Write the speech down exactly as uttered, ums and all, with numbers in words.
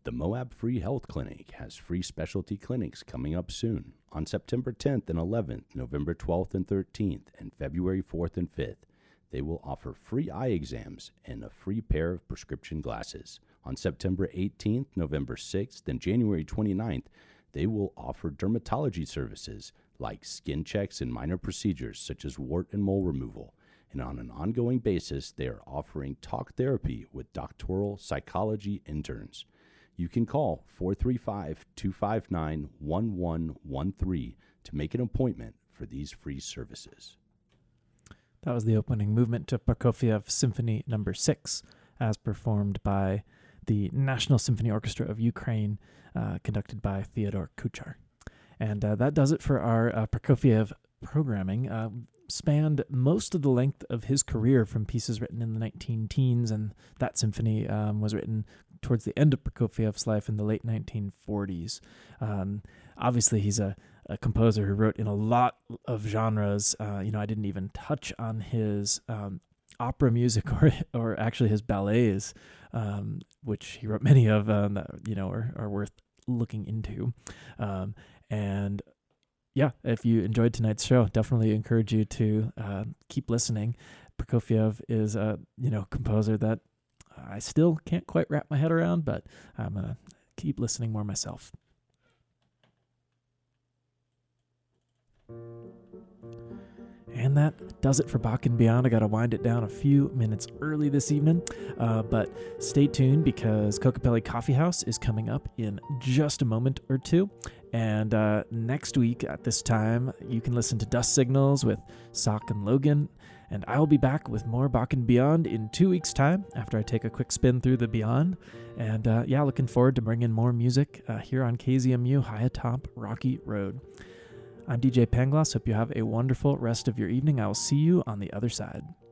The Moab Free Health Clinic has free specialty clinics coming up soon on September tenth and eleventh, November twelfth and thirteenth, and February fourth and fifth. They will offer free eye exams and a free pair of prescription glasses. On September eighteenth, November sixth, and January twenty-ninth, they will offer dermatology services like skin checks and minor procedures such as wart and mole removal. And on an ongoing basis, they are offering talk therapy with doctoral psychology interns. You can call four three five, two five nine, one one one three to make an appointment for these free services. That was the opening movement to Prokofiev Symphony Number Six, as performed by the National Symphony Orchestra of Ukraine, uh, conducted by Theodore Kuchar. And uh, that does it for our uh, Prokofiev programming. Uh, spanned most of the length of his career, from pieces written in the nineteen teens, and that symphony um, was written towards the end of Prokofiev's life in the late nineteen forties. Um, obviously, he's a, a composer who wrote in a lot of genres. Uh, you know, I didn't even touch on his um, opera music or or actually his ballets, um, which he wrote many of, um, that, you know, are, are worth looking into. Um, and yeah, if you enjoyed tonight's show, definitely encourage you to uh, keep listening. Prokofiev is a, you know, composer that I still can't quite wrap my head around, but I'm going to keep listening more myself. And that does it for Bach and Beyond. I got to wind it down a few minutes early this evening, uh, but stay tuned because Kokopelli Coffee House is coming up in just a moment or two. And uh, next week at this time, you can listen to Dust Signals with Sock and Logan. And I will be back with more Bach and Beyond in two weeks' time after I take a quick spin through the Beyond. And uh, yeah, looking forward to bringing more music uh, here on K Z M U high atop Rocky Road. I'm D J Pangloss. Hope you have a wonderful rest of your evening. I will see you on the other side.